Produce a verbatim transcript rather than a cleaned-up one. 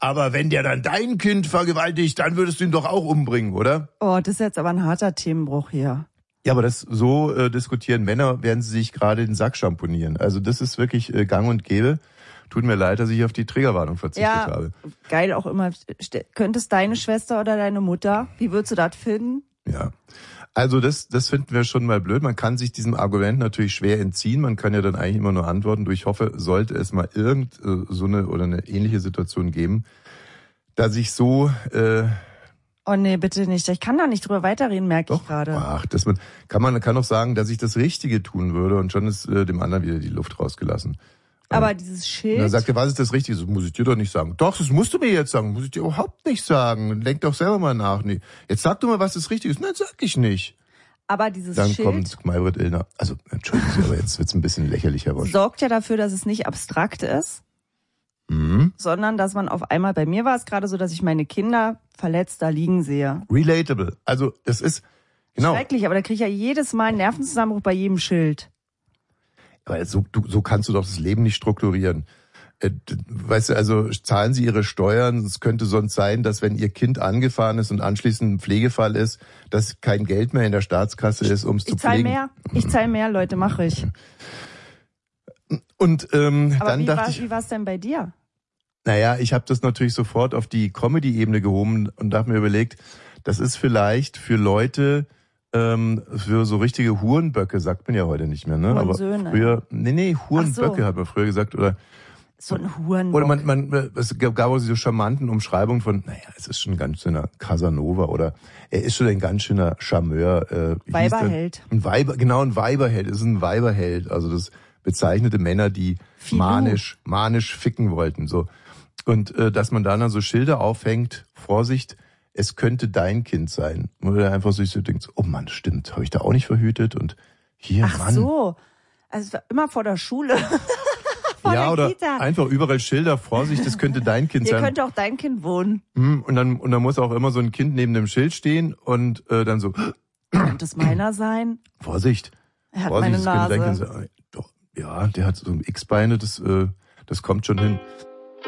Aber wenn der dann dein Kind vergewaltigt, dann würdest du ihn doch auch umbringen, oder? Oh, das ist jetzt aber ein harter Themenbruch hier. Ja, aber das so äh, diskutieren Männer, werden sie sich gerade den Sack schamponieren. Also das ist wirklich äh, gang und gäbe. Tut mir leid, dass ich auf die Triggerwarnung verzichtet ja, habe. Geil auch immer. Könntest deine Schwester oder deine Mutter, wie würdest du das finden? Ja, also das das finden wir schon mal blöd. Man kann sich diesem Argument natürlich schwer entziehen. Man kann ja dann eigentlich immer nur antworten. Du, ich hoffe, sollte es mal irgend äh, so eine oder eine ähnliche Situation geben, dass ich so... Äh, Oh nee, bitte nicht. Ich kann da nicht drüber weiterreden, merke ich gerade. Ach, das man kann man kann auch sagen, dass ich das Richtige tun würde und schon ist äh, dem anderen wieder die Luft rausgelassen. Aber ähm, dieses Schild... Und dann sagt er, was ist das Richtige? Das muss ich dir doch nicht sagen. Doch, das musst du mir jetzt sagen. Muss ich dir überhaupt nicht sagen. Denk doch selber mal nach. Nee. Jetzt sag du mal, was das Richtige ist. Nein, sag ich nicht. Aber dieses dann Schild... Dann kommt Maybrit Illner. Also, entschuldigen Sie, aber jetzt wird's ein bisschen lächerlicher. Sorgt ja dafür, dass es nicht abstrakt ist. Mhm. Sondern, dass man auf einmal, bei mir war es gerade so, dass ich meine Kinder verletzt da liegen sehe. Relatable. Also, das ist, genau. Schrecklich, aber da kriege ich ja jedes Mal einen Nervenzusammenbruch bei jedem Schild. Aber so, du, so kannst du doch das Leben nicht strukturieren. Äh, weißt du, also zahlen Sie Ihre Steuern. Es könnte sonst sein, dass wenn Ihr Kind angefahren ist und anschließend ein Pflegefall ist, dass kein Geld mehr in der Staatskasse ist, um es zu pflegen. Ich zahle mehr. Ich zahle mehr, Leute, mache ich. Und ähm, aber dann wie dachte war, ich, wie war es denn bei dir? Naja, ich habe das natürlich sofort auf die Comedy-Ebene gehoben und habe mir überlegt, das ist vielleicht für Leute, ähm, für so richtige Hurenböcke, sagt man ja heute nicht mehr, ne? Aber früher, nee, nee, Hurenböcke so. Hat man früher gesagt, oder so ein Hurenbock. Oder man, man, es gab auch so charmanten Umschreibungen von, naja, es ist schon ein ganz schöner Casanova oder er ist schon ein ganz schöner Charmeur. Äh, Weiberheld. Ein Weiber, genau, ein Weiberheld, es ist ein Weiberheld, also das bezeichnete Männer, die Filou. manisch, manisch ficken wollten, so. Und äh, dass man dann so Schilder aufhängt, Vorsicht, es könnte dein Kind sein. Und du einfach so denkt, oh Mann, stimmt, habe ich da auch nicht verhütet und hier, Ach Mann. Ach so, also immer vor der Schule. vor ja, der oder Kita. Einfach überall Schilder, Vorsicht, das könnte dein Kind Hier sein. Hier könnte auch dein Kind wohnen. Und dann und dann muss auch immer so ein Kind neben dem Schild stehen und äh, dann so. Könnte es meiner sein? Vorsicht. Er hat Vorsicht, meine das Nase. Könnte dein Kind sein. Doch, ja, der hat so X-Beine, das, äh, das kommt schon hin.